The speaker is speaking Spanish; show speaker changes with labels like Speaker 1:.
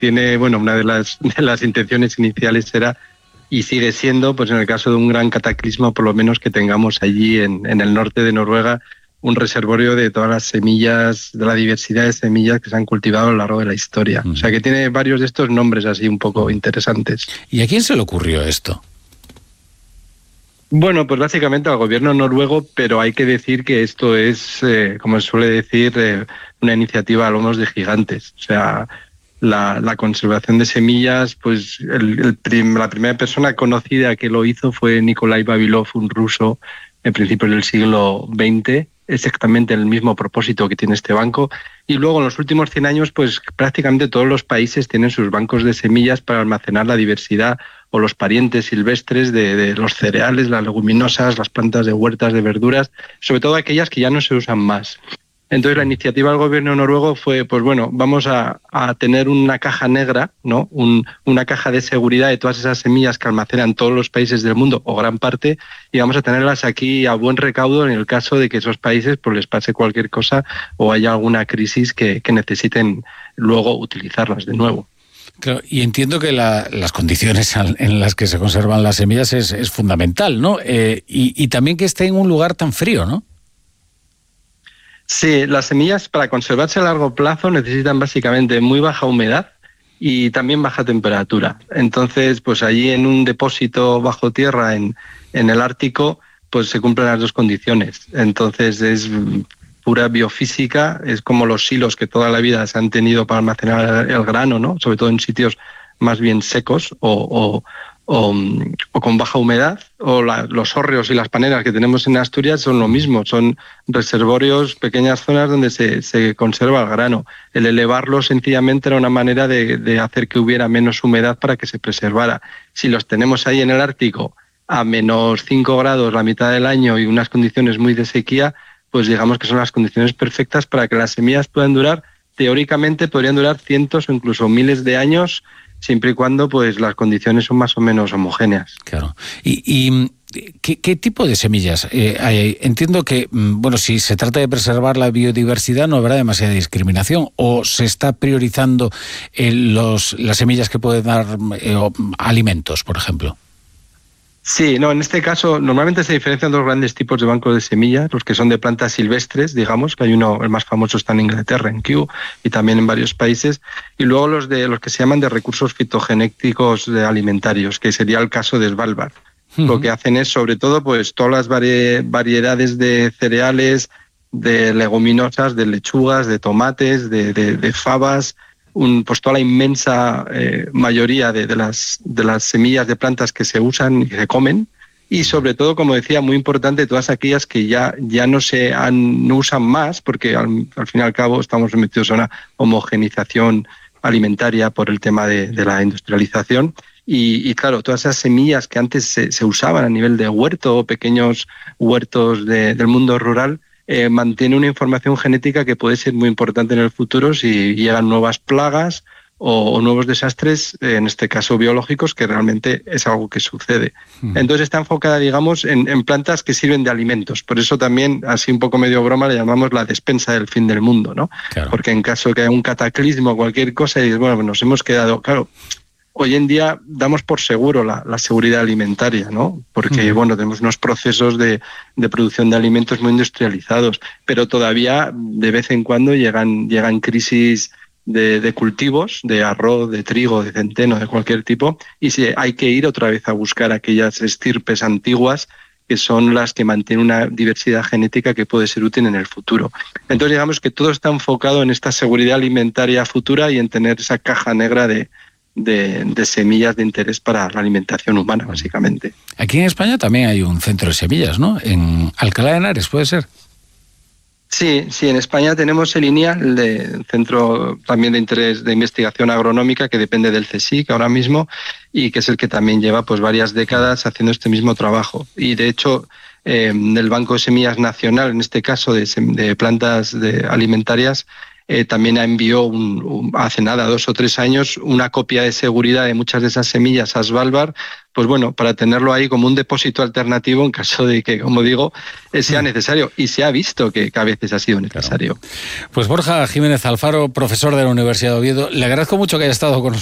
Speaker 1: tiene, bueno, una de las intenciones iniciales era, y sigue siendo, pues en el caso de un gran cataclismo, por lo menos que tengamos allí en el norte de Noruega un reservorio de todas las semillas, de la diversidad de semillas que se han cultivado a lo largo de la historia. O sea que tiene varios de estos nombres así un poco interesantes.
Speaker 2: ¿Y a quién se le ocurrió esto?
Speaker 1: Bueno, pues básicamente al gobierno noruego, pero hay que decir que esto es, como se suele decir, una iniciativa a lomos de gigantes. O sea, la conservación de semillas, pues la primera persona conocida que lo hizo fue Nikolai Vavilov, un ruso, en principios del siglo XX, exactamente el mismo propósito que tiene este banco. Y luego en los últimos 100 años, pues prácticamente todos los países tienen sus bancos de semillas para almacenar la diversidad o los parientes silvestres de los cereales, las leguminosas, las plantas de huertas, de verduras, sobre todo aquellas que ya no se usan más. Entonces la iniciativa del gobierno noruego fue, pues bueno, vamos a tener una caja negra, ¿no? Una caja de seguridad de todas esas semillas que almacenan todos los países del mundo, o gran parte, y vamos a tenerlas aquí a buen recaudo en el caso de que esos países pues les pase cualquier cosa o haya alguna crisis que necesiten luego utilizarlas de nuevo.
Speaker 2: Claro, y entiendo que las condiciones en las que se conservan las semillas es fundamental, ¿no? Y también que esté en un lugar tan frío, ¿no?
Speaker 1: Sí, las semillas para conservarse a largo plazo necesitan básicamente muy baja humedad y también baja temperatura. Entonces, pues allí en un depósito bajo tierra en el Ártico, pues se cumplen las dos condiciones. Entonces es pura biofísica, es como los silos que toda la vida se han tenido para almacenar el grano, ¿no? Sobre todo en sitios más bien secos o con baja humedad, o los hórreos y las paneras que tenemos en Asturias son lo mismo, son reservorios, pequeñas zonas donde se conserva el grano. El elevarlo sencillamente era una manera de hacer que hubiera menos humedad para que se preservara. Si los tenemos ahí en el Ártico a menos 5 grados la mitad del año y unas condiciones muy de sequía, pues digamos que son las condiciones perfectas para que las semillas puedan durar, teóricamente podrían durar cientos o incluso miles de años, siempre y cuando pues las condiciones son más o menos homogéneas.
Speaker 2: Claro. ¿Y qué tipo de semillas hay? Entiendo que, bueno, si se trata de preservar la biodiversidad no habrá demasiada discriminación, o se está priorizando las semillas que pueden dar alimentos, por ejemplo.
Speaker 1: Sí, no, en este caso normalmente se diferencian dos grandes tipos de bancos de semillas, los que son de plantas silvestres, digamos, que hay uno, el más famoso está en Inglaterra, en Kew, y también en varios países, y luego los que se llaman de recursos fitogenéticos alimentarios, que sería el caso de Svalbard. Lo que hacen es, sobre todo, pues todas las variedades de cereales, de leguminosas, de lechugas, de tomates, de fabas, pues toda la inmensa mayoría de las semillas de plantas que se usan y que se comen, y sobre todo, como decía, muy importante, todas aquellas que ya no usan más, porque al fin y al cabo estamos sometidos a una homogenización alimentaria por el tema de la industrialización. Y claro, todas esas semillas que antes se usaban a nivel de huerto o pequeños huertos del mundo rural, mantiene una información genética que puede ser muy importante en el futuro si llegan nuevas plagas o nuevos desastres, en este caso biológicos, que realmente es algo que sucede. Entonces está enfocada, digamos, en plantas que sirven de alimentos. Por eso también, así un poco medio broma, le llamamos la despensa del fin del mundo, ¿no? Claro. Porque en caso de que haya un cataclismo o cualquier cosa, y dices, bueno, nos hemos quedado... Claro, hoy en día damos por seguro la seguridad alimentaria, ¿no? Porque, bueno, tenemos unos procesos de producción de alimentos muy industrializados, pero todavía de vez en cuando llegan crisis de cultivos, de arroz, de trigo, de centeno, de cualquier tipo, y sí, hay que ir otra vez a buscar aquellas estirpes antiguas que son las que mantienen una diversidad genética que puede ser útil en el futuro. Entonces, digamos que todo está enfocado en esta seguridad alimentaria futura y en tener esa caja negra de semillas de interés para la alimentación humana, básicamente.
Speaker 2: Aquí en España también hay un centro de semillas, ¿no? En Alcalá de Henares, ¿puede ser?
Speaker 1: Sí, en España tenemos el INIA, el Centro también de Interés de Investigación Agronómica, que depende del CSIC ahora mismo, y que es el que también lleva pues varias décadas haciendo este mismo trabajo. Y de hecho, el Banco de Semillas Nacional, en este caso de plantas alimentarias, también envió hace nada, 2 o 3 años, una copia de seguridad de muchas de esas semillas a Svalbard, pues bueno, para tenerlo ahí como un depósito alternativo en caso de que, como digo, sea necesario. Y se ha visto que a veces ha sido necesario.
Speaker 2: Claro. Pues Borja Jiménez Alfaro, profesor de la Universidad de Oviedo, le agradezco mucho que haya estado con nosotros.